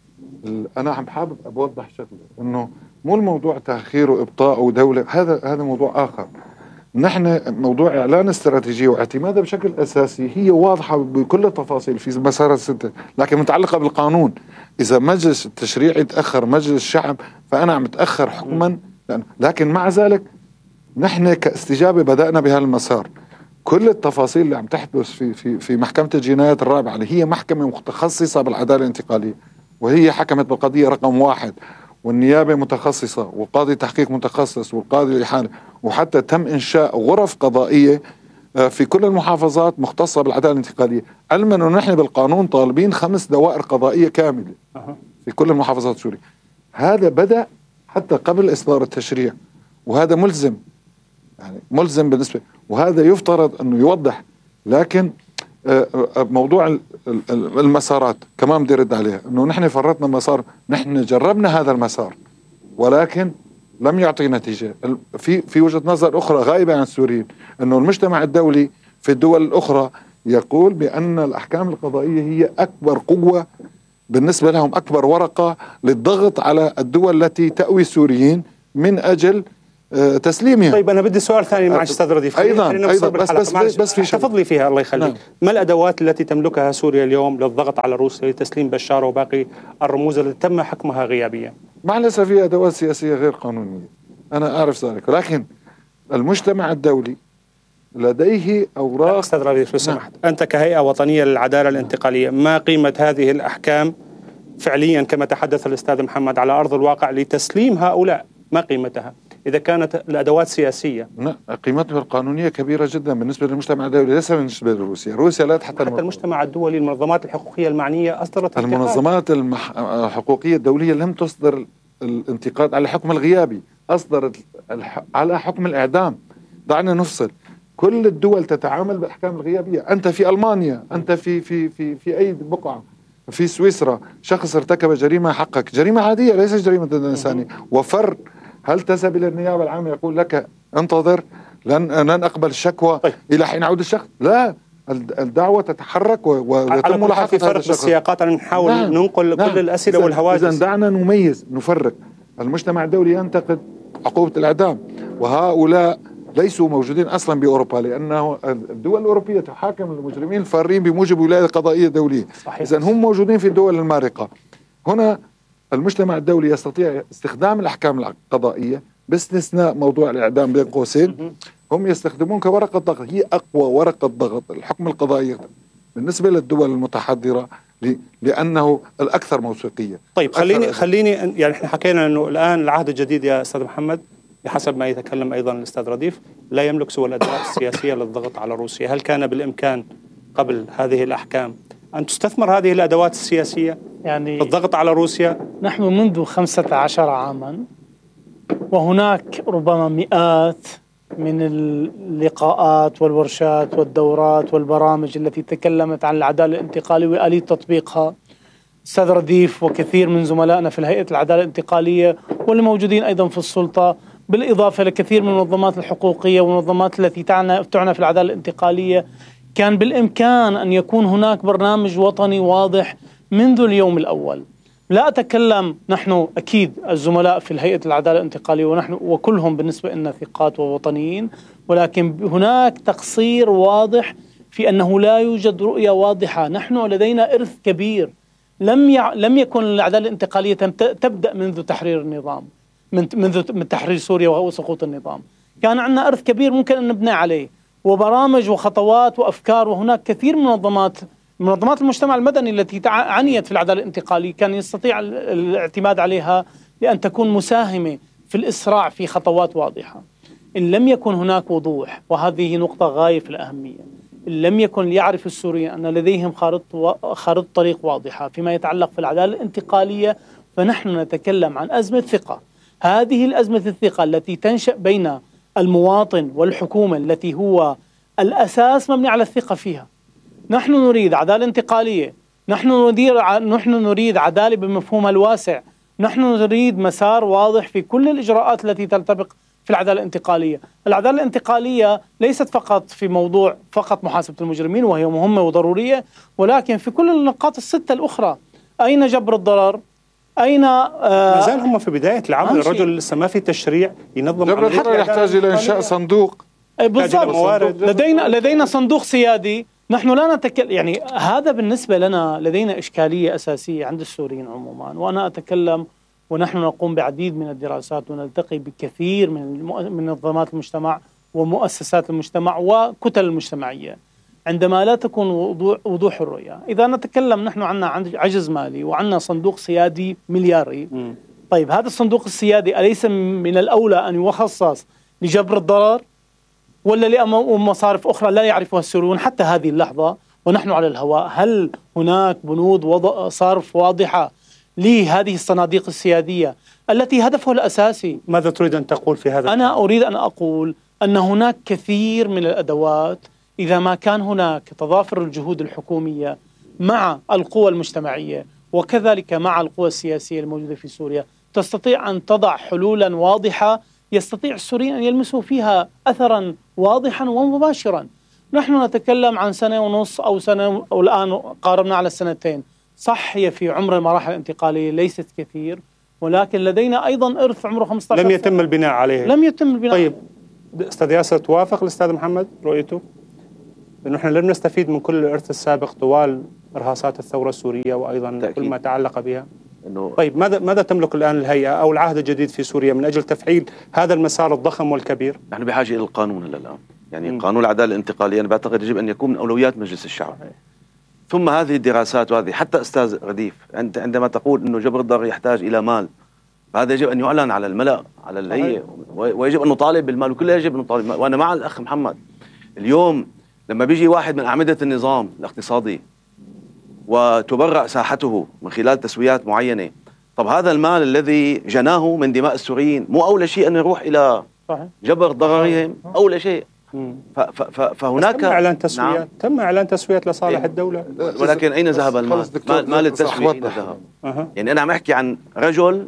انا عم حابب اوضح شغله، انه مو الموضوع تاخير وابطاء ودوله، هذا هذا موضوع اخر. نحن موضوع اعلان استراتيجيه واعتمادها بشكل اساسي هي واضحه بكل التفاصيل في مسارات السته، لكن متعلقه بالقانون. اذا مجلس التشريعي تاخر، مجلس الشعب، فانا عم اتاخر حكما. لكن مع ذلك نحن كاستجابه بدانا بهالمسار. كل التفاصيل اللي عم تحدث في في في محكمه الجنايات الرابعه اللي هي محكمه متخصصه بالعداله الانتقاليه، وهي حكمت بالقضيه رقم واحد، والنيابه متخصصه، وقاضي تحقيق متخصص، والقاضي الاحاله، وحتى تم انشاء غرف قضائيه في كل المحافظات مختصه بالعداله الانتقاليه. علما انه نحن بالقانون طالبين خمس دوائر قضائيه كامله في كل المحافظات السوريه. هذا بدا حتى قبل اصدار التشريع، وهذا ملزم، يعني ملزم بالنسبه، وهذا يفترض انه يوضح. لكن موضوع المسارات كمان بدي ارد عليها، انه نحن فرطنا مسار، نحن جربنا هذا المسار ولكن لم يعطي نتيجه. في في وجهه نظر اخرى غائبه عن السوريين، انه المجتمع الدولي في الدول الاخرى يقول بان الاحكام القضائيه هي اكبر قوه بالنسبه لهم، اكبر ورقه للضغط على الدول التي تأوي السوريين من اجل تسليمها. طيب انا بدي سؤال ثاني مع استاذ رديف. ايضا ايضا بس بس بس, بس في تفضلي لي فيها الله يخليك. نعم. ما الادوات التي تملكها سوريا اليوم للضغط على روسيا لتسليم بشار وباقي الرموز التي تم حكمها غيابيا؟ مع الاسف في ادوات سياسيه غير قانونيه، انا اعرف ذلك، ولكن المجتمع الدولي لديه اوراق. استاذ رديف لو سمحت، نعم. انت كهيئه وطنيه للعداله الانتقاليه، ما قيمه هذه الاحكام فعليا كما تحدث الاستاذ محمد على ارض الواقع لتسليم هؤلاء؟ ما قيمتها إذا كانت الأدوات سياسية؟ لا، قيمتها القانونية كبيرة جدا بالنسبة للمجتمع الدولي، ليس بالنسبة لروسيا. روسيا لا تحت حتى المجتمع الدولي، المنظمات الحقوقية المعنية أصدرت المنظمات المح... الحقوقية الدولية لم تصدر الانتقاد على الحكم الغيابي، أصدرت الح... على حكم الإعدام. دعنا نفصل. كل الدول تتعامل بالأحكام الغيابية. أنت في ألمانيا، أنت في في في في أي بقعة، في سويسرا شخص ارتكب جريمة حقك، جريمة عادية ليست جريمة ضد الإنسانية، وفر، هل تذهب إلى النيابة العامة يقول لك انتظر لن لن أقبل الشكوى طيب. إلى حين يعود الشخص؟ لا، الدعوة تتحرك ويتم ملاحقة في فرق بالسياقات. أن نحاول نعم. ننقل نعم. كل الأسئلة والهواجس. إذن دعنا نميز نفرق. المجتمع الدولي ينتقد عقوبة الإعدام، وهؤلاء ليسوا موجودين أصلا بأوروبا، لأنه الدول الأوروبية تحاكم المجرمين الفارين بموجب ولاية قضائية دولية. إذن هم موجودين في الدول المارقة. هنا المجتمع الدولي يستطيع استخدام الأحكام القضائية باستثناء موضوع الإعدام بين قوسين، هم يستخدمون كورقة ضغط، هي أقوى ورقة ضغط الحكم القضائي بالنسبة للدول المتحضرة لأنه الأكثر موثوقية. طيب خليني خليني يعني احنا حكينا أنه الآن العهد الجديد يا أستاذ محمد بحسب ما يتكلم أيضا الأستاذ رديف لا يملك سوى الأدوات السياسية للضغط على روسيا. هل كان بالإمكان قبل هذه الأحكام أن تستثمر هذه الأدوات السياسية يعني الضغط على روسيا؟ نحن منذ خمسة عشر عاما وهناك ربما مئات من اللقاءات والورشات والدورات والبرامج التي تكلمت عن العدالة الانتقالية وآلية تطبيقها. أستاذ رديف وكثير من زملائنا في الهيئة العدالة الانتقالية واللي موجودين أيضا في السلطة، بالإضافة لكثير من المنظمات الحقوقية والمنظمات التي تعنى تعنى في العدالة الانتقالية، كان بالإمكان أن يكون هناك برنامج وطني واضح منذ اليوم الأول. لا أتكلم، نحن أكيد الزملاء في الهيئة العدالة الانتقالية ونحن وكلهم بالنسبة لنا ثقات ووطنيين، ولكن هناك تقصير واضح في أنه لا يوجد رؤية واضحة. نحن لدينا إرث كبير، لم يع... لم يكن العدالة الانتقالية تبدأ منذ تحرير النظام، من منذ من تحرير سوريا وسقوط النظام. كان عندنا إرث كبير ممكن أن نبني عليه، وبرامج وخطوات وأفكار، وهناك كثير من منظمات منظمات المجتمع المدني التي عنيت في العدالة الانتقالية كان يستطيع الاعتماد عليها لأن تكون مساهمة في الإسراع في خطوات واضحة. إن لم يكن هناك وضوح، وهذه نقطة غاية في الأهمية، إن لم يكن يعرف السوريين أن لديهم خارطة خارطة طريق واضحة فيما يتعلق في العدالة الانتقالية، فنحن نتكلم عن أزمة ثقة. هذه الأزمة الثقة التي تنشأ بين المواطن والحكومة التي هو الأساس مبني على الثقة فيها. نحن نريد عدالة انتقالية، نحن نريد نحن نريد عدالة بمفهومها الواسع، نحن نريد مسار واضح في كل الإجراءات التي تنطبق في العدالة الانتقالية. العدالة الانتقالية ليست فقط في موضوع فقط محاسبة المجرمين، وهي مهمة وضرورية، ولكن في كل النقاط الستة الأخرى. أين جبر الضرر؟ أين آه ما زال هم في بداية العمل، الرجل لسه ما في تشريع ينظم جبر الضرر. يحتاج إلى إنشاء صندوق. بالضبط، لدينا لدينا صندوق سيادي. نحن لا نتكلم، يعني هذا بالنسبة لنا لدينا إشكالية أساسية عند السوريين عموما، وأنا أتكلم ونحن نقوم بعديد من الدراسات ونلتقي بكثير من منظمات المجتمع ومؤسسات المجتمع وكتل المجتمعية. عندما لا تكون وضوح, وضوح الرؤية، إذا نتكلم نحن عنا عجز مالي وعنا صندوق سيادي ملياري، م. طيب هذا الصندوق السيادي أليس من الأولى أن يخصص لجبر الضرر ولا لمصارف أخرى لا يعرفها السوريون حتى هذه اللحظة ونحن على الهواء؟ هل هناك بنود وضع صرف واضحة لهذه الصناديق السيادية التي هدفها الأساسي؟ ماذا تريد أن تقول في هذا؟ أنا أريد أن أقول أن هناك كثير من الأدوات، إذا ما كان هناك تضافر الجهود الحكومية مع القوى المجتمعية وكذلك مع القوى السياسية الموجودة في سوريا، تستطيع أن تضع حلولا واضحة يستطيع السوريين أن يلمسوا فيها أثرا واضحا ومباشرا. نحن نتكلم عن سنة ونص أو سنة، أو الآن قاربنا على السنتين. صح، هي في عمر المراحل الانتقالية ليست كثير، ولكن لدينا أيضا إرث عمره خمسة عشر لم يتم البناء عليه. لم يتم البناء. طيب أستاذ ياسر، توافق الأستاذ محمد رؤيته أنه نحن لم نستفيد من كل الإرث السابق طوال إرهاصات الثورة السورية وأيضا تأكيد. كل ما تعلق بها؟ طيب ماذا ماذا تملك الآن الهيئة أو العهد الجديد في سوريا من أجل تفعيل هذا المسار الضخم والكبير؟ نحن بحاجة إلى القانون الآن، يعني م. قانون العدالة الانتقالية أنا بعتقد يجب أن يكون من أولويات مجلس الشعب. ثم هذه الدراسات، وهذه حتى أستاذ رديف أنت عندما تقول أنه جبر الضرر يحتاج إلى مال، هذا يجب أن يعلن على الملأ على الهيئة، ويجب أن نطالب بالمال، وكلنا يجب أن نطالب بالمال. وأنا مع الأخ محمد، اليوم لما بيجي واحد من أعمدة النظام الاقتصادي وتبرأ ساحته من خلال تسويات معينة، طب هذا المال الذي جناه من دماء السوريين مو أول شيء أن يروح إلى جبر ضررهم؟ أول شيء فهناك تم إعلان تسويات نعم. تم إعلان تسويات لصالح إيه؟ الدولة، ولكن أين ذهب المال؟ مال التسوية أين ذهب؟ أه. يعني أنا عم أحكي عن رجل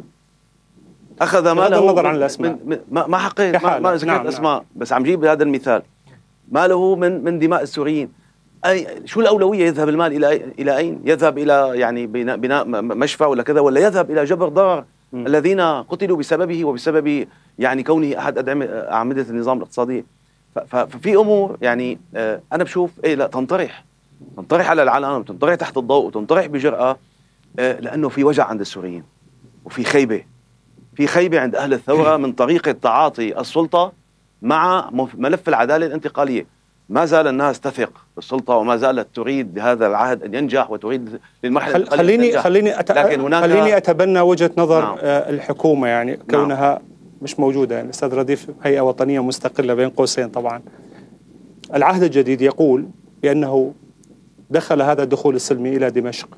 أخذ ماله النظر عن الأسماء من ما ما حقيت ما, ما ذكرت نعم أسماء نعم. بس عم جيب هذا المثال، ماله من من دماء السوريين. أي شو الأولوية؟ يذهب المال إلى إلى أين؟ يذهب إلى يعني بناء, بناء مشفى ولا كذا، ولا يذهب إلى جبر ضرر م. الذين قتلوا بسببه وبسبب يعني كونه أحد أعمدة النظام الاقتصادي. ففي أمور يعني أنا بشوف إيه لا تنطرح تنطرح على العالم وتنطرح تحت الضوء وتنطرح بجرأة، لأنه في وجع عند السوريين وفي خيبة في خيبة عند أهل الثورة من طريقة تعاطي السلطة مع ملف العدالة الانتقالية. ما زال الناس تثق بالسلطة وما زالت تريد بهذا العهد أن ينجح وتريد للمرحلة خل خليني خليني أت... لكن هناك خليني أتبنى وجهة نظر نعم. الحكومة يعني كونها نعم. مش موجودة. يعني الأستاذ رديف هيئة وطنية مستقلة بين قوسين طبعا. العهد الجديد يقول بأنه دخل هذا الدخول السلمي إلى دمشق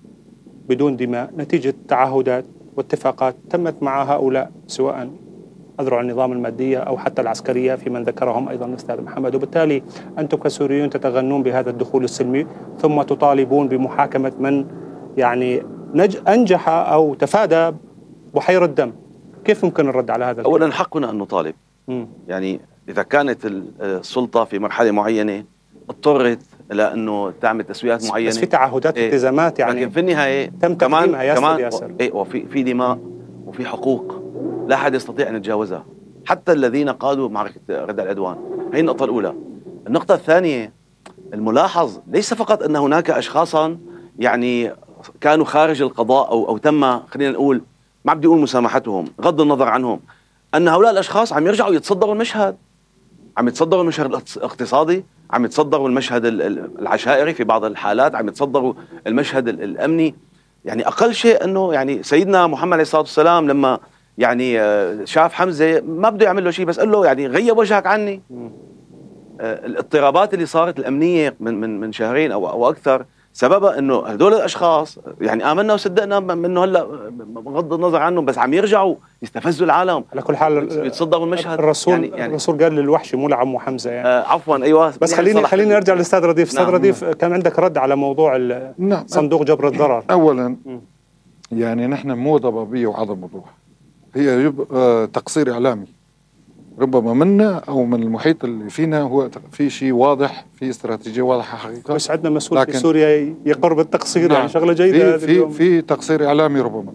بدون دماء نتيجة تعهدات واتفاقات تمت مع هؤلاء سواء أذرع النظام المادية أو حتى العسكرية في من ذكرهم أيضا الأستاذ محمد. وبالتالي أنتم كسوريون تتغنون بهذا الدخول السلمي ثم تطالبون بمحاكمة من يعني نج أنجح أو تفادى بحيرة دم. كيف ممكن الرد على هذا؟ أولا حقنا أن نطالب. م. يعني إذا كانت السلطة في مرحلة معينة اضطرت إلى أنه تعمل تسويات معينة بس في تعهدات إيه التزامات يعني لكن في النهاية تم كمان يا كمان ياسر. إيه وفي في دماء وفي حقوق لا أحد يستطيع أن يتجاوزها حتى الذين قادوا معركة ردع العدوان. هي النقطة الأولى. النقطة الثانية الملاحظ ليس فقط أن هناك أشخاصا يعني كانوا خارج القضاء أو أو تم خلينا نقول ما بدي أقول مسامحتهم غض النظر عنهم، أن هؤلاء الأشخاص عم يرجعوا يتصدروا المشهد، عم يتصدروا المشهد الاقتصادي، عم يتصدروا المشهد العشائري في بعض الحالات، عم يتصدروا المشهد الأمني. يعني أقل شيء أنه يعني سيدنا محمد عليه الصلاة والسلام لما يعني شاف حمزة ما بده يعمل له شيء بس قال له يعني غيب وجهك عني. الاضطرابات اللي صارت الأمنية من من من شهرين أو أو أكثر سببها إنه هذول الأشخاص يعني آمنا وصدقنا منه هلا بغض النظر عنهم بس عم يرجعوا يستفزوا العالم. على كل حال يتصدروا المشهد. الرسول يعني يعني الرسول قال للوحش مو لعمه حمزة يعني. آه عفوا أيوة بس خليني خليني نرجع للأستاذ رديف. أستاذ نعم. رديف كان عندك رد على موضوع نعم. صندوق جبر الضرر. أولا م. يعني نحن مو ضبابية وعدم وضوح، هي آه تقصير إعلامي ربما منا أو من المحيط اللي فينا. هو في شيء واضح، في استراتيجية واضحة حقيقة. بس عندنا مسؤول في سوريا يقر بالتقصير. نعم. يعني شغلة جيدة. في في, في تقصير إعلامي ربما.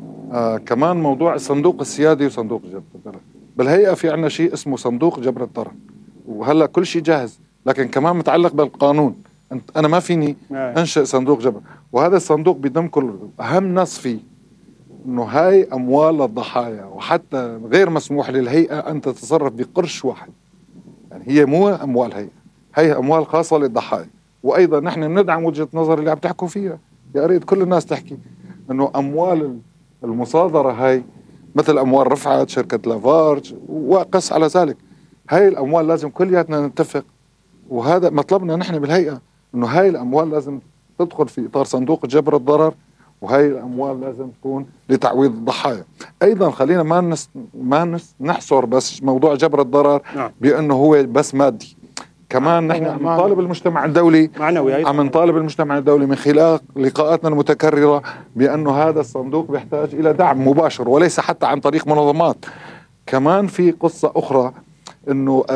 آه كمان موضوع الصندوق السيادي وصندوق جبر الضرر. بالهيئة في عنا شيء اسمه صندوق جبر الضرر وهلا كل شيء جاهز، لكن كمان متعلق بالقانون. أنا ما فيني أنشئ صندوق جبر، وهذا الصندوق بيضم كل أهم نص فيه إنه هاي أموال الضحايا، وحتى غير مسموح للهيئة أن تتصرف بقرش واحد. يعني هي مو أموال هيئة، هي أموال خاصة للضحايا. وأيضا نحن ندعم وجهة نظر اللي عم تحكوا فيها، يا ريت كل الناس تحكي إنه أموال المصادرة هاي مثل أموال رفعت شركة لافارج وقس على ذلك، هاي الأموال لازم كلياتنا نتفق. وهذا مطلبنا نحن بالهيئة، إنه هاي الأموال لازم تدخل في إطار صندوق جبر الضرر، وهي الأموال لازم تكون لتعويض الضحايا. أيضا خلينا ما نس ما نس نحصر بس موضوع جبر الضرر نعم. بأنه هو بس مادي. كمان نحن عم نطالب المجتمع الدولي عم نطالب المجتمع الدولي من خلال لقاءاتنا المتكررة بأنه هذا الصندوق بيحتاج إلى دعم مباشر وليس حتى عن طريق منظمات. كمان في قصة أخرى إنه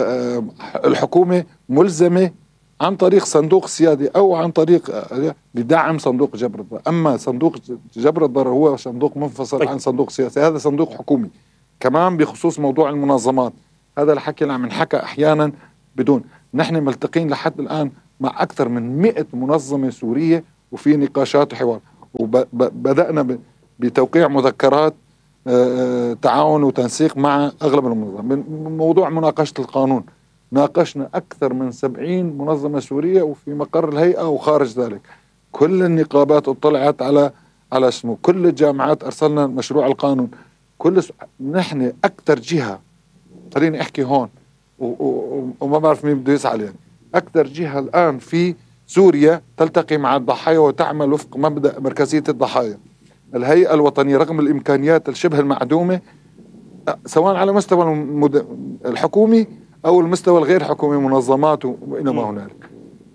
الحكومة ملزمة عن طريق صندوق سيادي أو عن طريق بدعم صندوق جبر الضرر. أما صندوق جبر الضرر هو صندوق منفصل عن صندوق سياسي، هذا صندوق حكومي. كمان بخصوص موضوع المنظمات، هذا الحكي اللي عم نحكى أحيانا بدون. نحن ملتقين لحد الآن مع أكثر من مئة منظمة سورية وفي نقاشات وحوار، وبدأنا بتوقيع مذكرات تعاون وتنسيق مع أغلب المنظمات. من موضوع مناقشة القانون ناقشنا أكثر من سبعين منظمة سورية وفي مقر الهيئة وخارج ذلك. كل النقابات اطلعت على على اسمه، كل الجامعات أرسلنا مشروع القانون. كل س... نحن أكثر جهة، خليني أحكي هون و... و... وما بعرف مين بده يسأل، يعني أكثر جهة الآن في سوريا تلتقي مع الضحايا وتعمل وفق مبدأ مركزية الضحايا. الهيئة الوطنية رغم الإمكانيات الشبه المعدومة سواء على مستوى المد... الحكومي أو المستوى الغير حكومي، منظمات وإلى ما هنالك.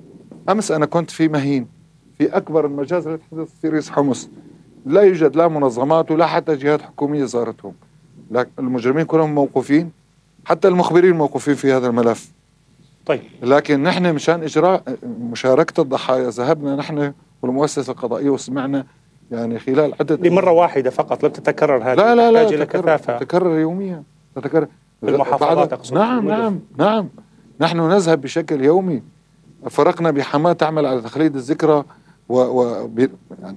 أمس أنا كنت في مهين، في أكبر المجازر التي تحدث في ريس حمص، لا يوجد لا منظمات ولا حتى جهات حكومية زارتهم، لكن المجرمين كلهم موقوفين، حتى المخبرين موقوفين في هذا الملف. طيب، لكن نحن مشان إجراء مشاركة الضحايا ذهبنا نحن والمؤسسة القضائية وسمعنا يعني خلال عدة لمرة واحدة فقط، لم تتكرر هذه؟ لا لا لا تحتاج إلى تكرر كثافة تكرر يوميا، تتكرر المحافظات أقصد. نعم نعم نعم نحن نذهب بشكل يومي. فرقنا بحماة تعمل على تخليد الذكرى و, و يعني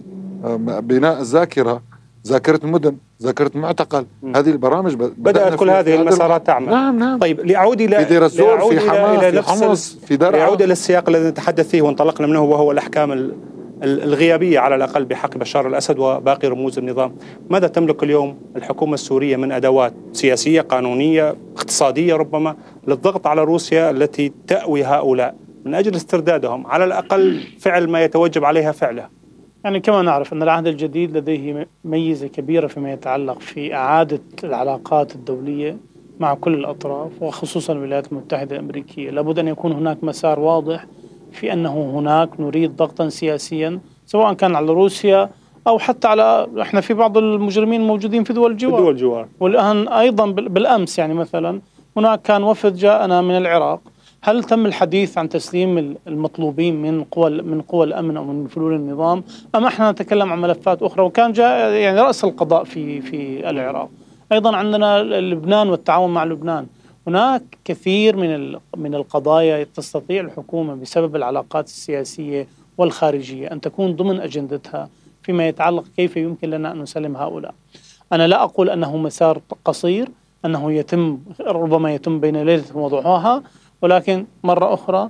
بناء الذاكرة، ذاكرة المدن، ذاكرة المعتقل. م. هذه البرامج بدأت كل هذه المسارات تعمل. نعم نعم. طيب، لأعود إلى في دير الزور، في حماة، إلى في حمص، في درعا. لأعود إلى السياق الذي نتحدث فيه وانطلقنا منه، وهو الأحكام الغيابية على الأقل بحق بشار الأسد وباقي رموز النظام. ماذا تملك اليوم الحكومة السورية من أدوات سياسية، قانونية، اقتصادية ربما، للضغط على روسيا التي تأوي هؤلاء من أجل استردادهم، على الأقل فعل ما يتوجب عليها فعله؟ يعني كما نعرف أن العهد الجديد لديه ميزة كبيرة فيما يتعلق في إعادة العلاقات الدولية مع كل الأطراف، وخصوصا الولايات المتحدة الأمريكية. لابد أن يكون هناك مسار واضح في أنه هناك نريد ضغطا سياسيا، سواء كان على روسيا أو حتى على، إحنا في بعض المجرمين موجودين في دول الجوار, دول الجوار. والآن أيضا بالأمس يعني مثلا هناك كان وفد جاءنا من العراق. هل تم الحديث عن تسليم المطلوبين من قوى من قوى الأمن أو من فلول النظام، أم احنا نتكلم عن ملفات أخرى؟ وكان جاء يعني رأس القضاء في في العراق. أيضا عندنا لبنان والتعاون مع لبنان. هناك كثير من من القضايا تستطيع الحكومة بسبب العلاقات السياسية والخارجية أن تكون ضمن أجندتها فيما يتعلق كيف يمكن لنا أن نسلم هؤلاء. أنا لا أقول أنه مسار قصير، أنه يتم ربما يتم بين ليلة وضحاها، ولكن مرة أخرى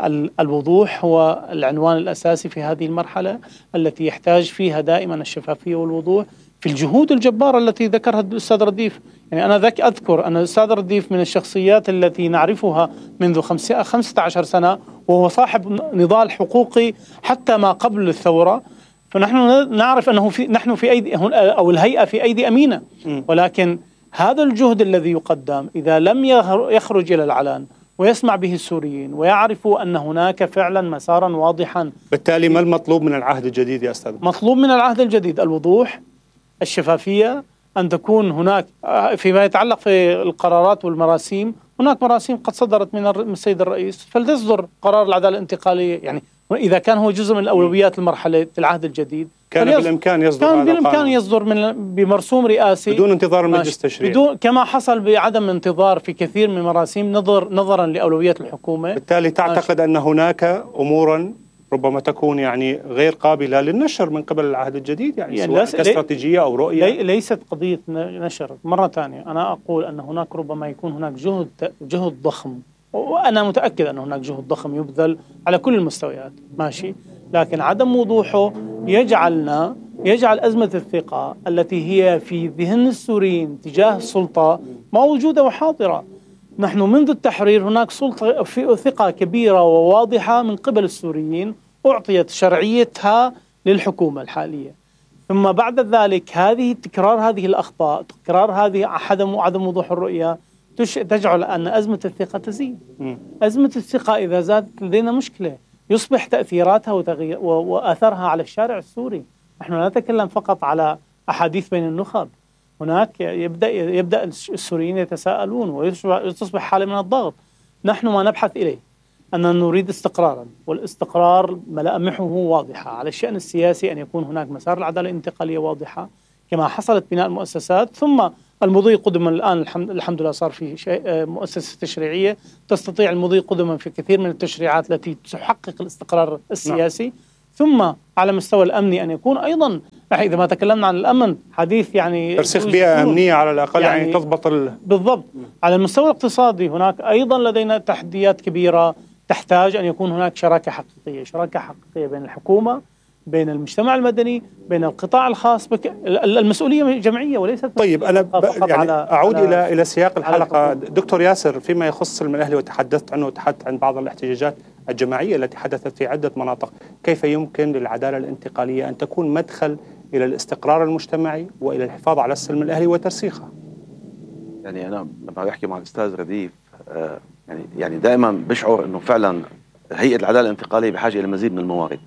الوضوح هو العنوان الأساسي في هذه المرحلة التي يحتاج فيها دائما الشفافية والوضوح في الجهود الجبارة التي ذكرها الأستاذ رديف. يعني أنا ذك أذكر أن الأستاذ رديف من الشخصيات التي نعرفها منذ خمسة عشر سنة، وهو صاحب نضال حقوقي حتى ما قبل الثورة. فنحن نعرف أنه في نحن في أيدي أو الهيئة في أيدي أمينة، ولكن هذا الجهد الذي يقدم إذا لم يخرج إلى العلن ويسمع به السوريين ويعرفوا أن هناك فعلا مسارا واضحا. بالتالي ما المطلوب من العهد الجديد يا أستاذ؟ مطلوب من العهد الجديد الوضوح، الشفافية، أن تكون هناك فيما يتعلق في القرارات والمراسيم. هناك مراسيم قد صدرت من السيد الرئيس، فلتصدر قرار العدالة الانتقالية. يعني إذا كان هو جزء من الأولويات المرحلة العهد الجديد كان بالإمكان يصدر كان بالإمكان يصدر من بمرسوم رئاسي بدون انتظار المجلس التشريعي، بدون كما حصل بعدم انتظار في كثير من مراسيم نظر نظرا لأولويات الحكومة. بالتالي تعتقد أن هناك أمورا ربما تكون يعني غير قابلة للنشر من قبل العهد الجديد، يعني, يعني سواء كاستراتيجية أو رؤية؟ لي ليست قضية نشر. مرة ثانية أنا أقول أن هناك ربما يكون هناك جهد جهد ضخم، وأنا متأكد أن هناك جهد ضخم يبذل على كل المستويات، ماشي، لكن عدم وضوحه يجعلنا يجعل أزمة الثقة التي هي في ذهن السوريين تجاه السلطة موجودة وحاضرة. نحن منذ التحرير هناك سلطة في ثقة كبيرة وواضحة من قبل السوريين أعطيت شرعيتها للحكومة الحالية، ثم بعد ذلك هذه تكرار هذه الأخطاء، تكرار هذه عدم عدم وضوح الرؤية تجعل أن أزمة الثقة تزيد. م. أزمة الثقة إذا زادت لدينا مشكلة، يصبح تأثيراتها وتغيير وأثرها على الشارع السوري. نحن لا نتكلم فقط على أحاديث بين النخب، هناك يبدأ يبدأ السوريين يتساءلون وتصبح حالة من الضغط. نحن ما نبحث إليه أننا نريد استقرارا، والاستقرار ملامحه واضحة. على الشأن السياسي أن يكون هناك مسار العدالة الانتقالية واضحة كما حصلت بناء المؤسسات، ثم المضي قدما. الآن الحمد, الحمد لله صار في شيء مؤسسة تشريعية تستطيع المضي قدما في كثير من التشريعات التي تحقق الاستقرار السياسي. نعم. ثم على مستوى الأمني أن يكون أيضا، إذا ما تكلمنا عن الأمن حديث يعني ترسيخ بيئة أمنية على الأقل، يعني, يعني تضبط ال... بالضبط. على المستوى الاقتصادي هناك أيضا لدينا تحديات كبيرة تحتاج أن يكون هناك شراكة حقيقية، شراكة حقيقية بين الحكومة، بين المجتمع المدني، بين القطاع الخاص. بك المسؤولية جمعية وليست. طيب أنا ب... يعني على أعود على إلى إلى سياق الحلقة. دكتور ياسر، فيما يخص السلم الأهلي وتحدثت عنه وتحدثت عن بعض الاحتجاجات الجماعية التي حدثت في عدة مناطق، كيف يمكن للعدالة الانتقالية أن تكون مدخل إلى الاستقرار المجتمعي وإلى الحفاظ على السلم الأهلي وترسيخه؟ يعني أنا لما بحكي مع الأستاذ رديف يعني يعني دائما بشعر انه فعلا هيئه العداله الانتقاليه بحاجه الى مزيد من الموارد،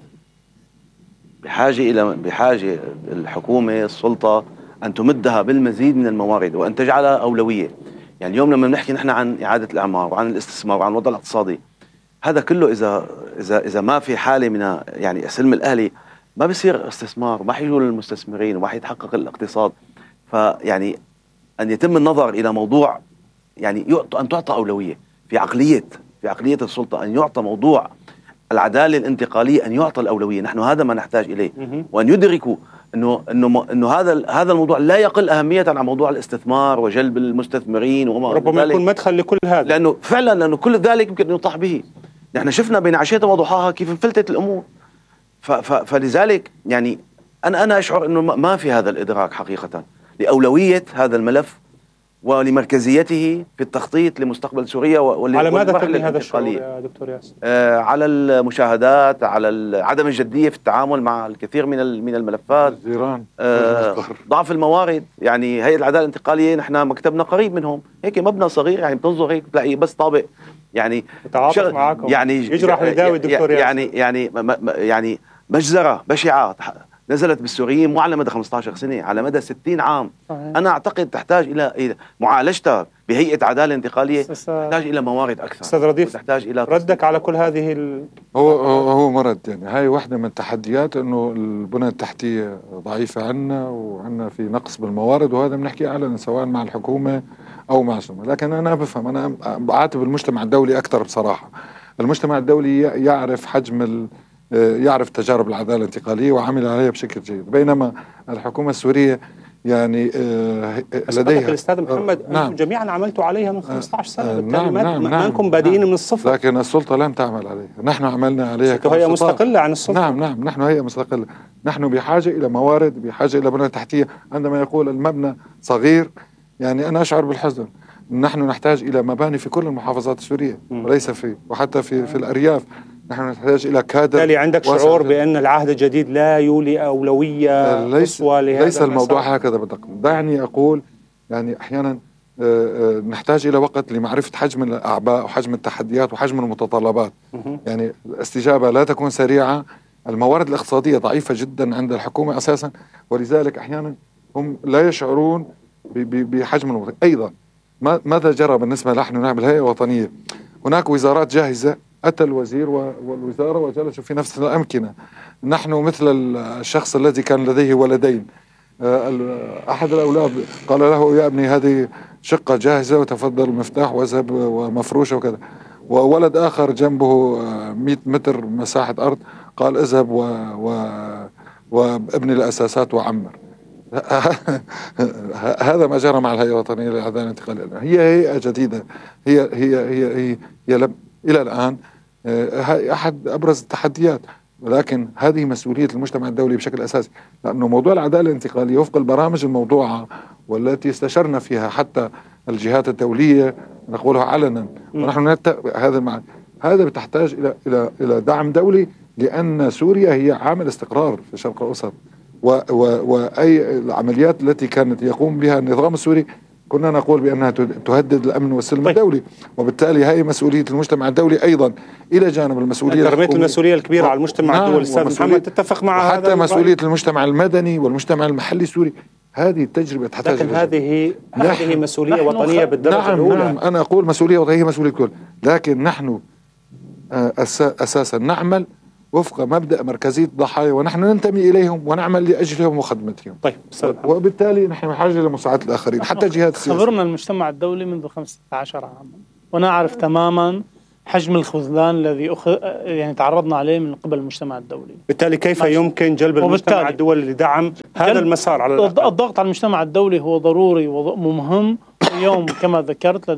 بحاجه الى بحاجه الحكومه السلطه ان تمدها بالمزيد من الموارد وان تجعلها اولويه. يعني اليوم لما بنحكي نحن عن اعاده الاعمار وعن الاستثمار وعن الوضع الاقتصادي، هذا كله اذا اذا اذا ما في حاله من يعني السلم الاهلي ما بيصير استثمار، ما حيجوا للمستثمرين وما حيتحقق الاقتصاد. فيعني ان يتم النظر الى موضوع يعني يعطى ان تعطى اولويه في عقليه في عقليه السلطه، ان يعطى موضوع العداله الانتقاليه، ان يعطى الاولويه. نحن هذا ما نحتاج اليه، وان يدركوا انه انه انه هذا هذا الموضوع لا يقل اهميه عن موضوع الاستثمار وجلب المستثمرين وما ربما يكون مدخل لكل هذا، لانه فعلا لانه كل ذلك يمكن ان يطاح به. نحن شفنا بين عشية وضحاها كيف انفلتت الامور. فلذلك يعني انا انا اشعر انه ما في هذا الادراك حقيقه لاولويه هذا الملف ولمركزيته في التخطيط لمستقبل سوريا. على ماذا تبني هذا الشعور يا دكتور ياسر؟ آه على المشاهدات، على عدم الجديه في التعامل مع الكثير من من الملفات، الجيران، آه ضعف الموارد. يعني هيئه العداله الانتقاليه نحن مكتبنا قريب منهم، هيك مبنى صغير، يعني بتنظر هيك بتلاقي بس طابق يعني متعاطف معاكم، يعني يجرح لداوي دكتور ياسر. يعني يعني يعني مجزره بشعه نزلت بالسوريين مو على مدى خمسة عشر سنة، على مدى ستين عام. صحيح. أنا أعتقد تحتاج إلى معالجتها بهيئة عدالة انتقالية، تحتاج إلى موارد أكثر. أستاذ رديف، تحتاج إلى ردك على كل هذه ال... هو هو مرد. يعني هاي واحدة من التحديات، إنه البنى التحتية ضعيفة عنا وعنا في نقص بالموارد، وهذا بنحكي علنا سواء مع الحكومة أو مع سمة. لكن أنا بفهم، أنا بعاتب المجتمع الدولي أكثر بصراحة. المجتمع الدولي يعرف حجم ال يعرف تجارب العدالة الانتقالية وعمل عليها بشكل جيد، بينما الحكومة السورية يعني لديها الأستاذ محمد آه نعم. أنتم جميعا عملتوا عليها من خمسة عشر سنة، آه بالتالي نعم ما نعم ما أنكم بادئين نعم من الصفر. لكن السلطة لم تعمل عليها، نحن عملنا عليها هي مستقلة عن السلطة. نعم نعم نحن هي مستقلة. نحن بحاجة إلى موارد، بحاجة إلى بنى تحتية. عندما يقول المبنى صغير، يعني أنا أشعر بالحزن. نحن نحتاج إلى مباني في كل المحافظات السورية وليس في وحتى في في الأرياف. نحن نحتاج إلى كادر. بالتالي عندك شعور بأن العهد الجديد لا يولي أولوية ليس قصوى لهذا ليس الموضوع هكذا بدقة. دعني أقول يعني أحيانا نحتاج إلى وقت لمعرفة حجم الأعباء وحجم التحديات وحجم المتطلبات. يعني الاستجابة لا تكون سريعة. الموارد الاقتصادية ضعيفة جدا عند الحكومة أساسا، ولذلك أحيانا هم لا يشعرون بحجم الموارد. أيضا ماذا جرى بالنسبة نحن نعمل هيئة وطنية؟ هناك وزارات جاهزة، أتى الوزير والوزارة وجلسوا في نفس الأمكنة. نحن مثل الشخص الذي كان لديه ولدين، أحد الأولاد قال له يا ابني هذه شقة جاهزة وتفضل المفتاح واذهب ومفروشة وكذا، وولد آخر جنبه مئة متر مساحة أرض قال اذهب و... و... وابني الأساسات وعمر. هذا ما جرى مع الهيئة الوطنية للعدالة الانتقالية. هي هيئة جديدة، هي هي هي هي, هي لم إلى الآن أحد أبرز التحديات، ولكن هذه مسؤولية المجتمع الدولي بشكل أساسي، لأنه موضوع العدالة الانتقالية وفق البرامج الموضوعة والتي استشرنا فيها حتى الجهات الدولية نقولها علنا، ونحن نت... هذا المع... هذا بتحتاج إلى إلى إلى دعم دولي، لأن سوريا هي عامل استقرار في الشرق الأوسط، و... و... وأي العمليات التي كانت يقوم بها النظام السوري كنا نقول بأنها تهدد الأمن والسلم طيب. الدولي، وبالتالي هي مسؤولية المجتمع الدولي أيضا إلى جانب المسؤولية ترميت المسؤولية الكبيرة و... على المجتمع نعم الدولي. أستاذ محمد تتفق مع هذا؟ وحتى مسؤولية المجتمع المدني والمجتمع المحلي السوري. هذه التجربة تحتاج، لكن هذه هذه مسؤولية وطنية بالدرجة نعم الأولى. نعم أنا أقول مسؤولية وطنية هي مسؤولية الكل، لكن نحن أساسا نعمل وفق مبدأ مركزية الضحايا، ونحن ننتمي إليهم ونعمل لأجلهم وخدمتهم. طيب وبالتالي نحن بحاجة لمساعدة الآخرين حتى جهات السياسة. خبرنا المجتمع الدولي منذ خمسة عشر عاما، ونعرف تماما حجم الخذلان الذي أخ... يعني تعرضنا عليه من قبل المجتمع الدولي. بالتالي كيف ماشي. يمكن جلب المجتمع الدولي لدعم هذا المسار على الضغط على المجتمع الدولي هو ضروري ومهم اليوم كما ذكرت.